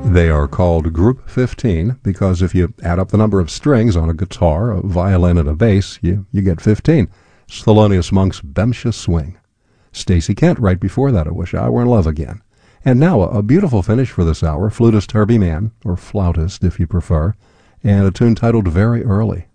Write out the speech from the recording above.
They are called Group 15 because if you add up the number of strings on a guitar, a violin, and a bass, you get 15. Thelonious Monk's Bemsha Swing. Stacey Kent right before that, I Wish I Were in Love Again. And now a beautiful finish for this hour, flutist Herbie Mann, or flautist if you prefer, and a tune titled Very Early.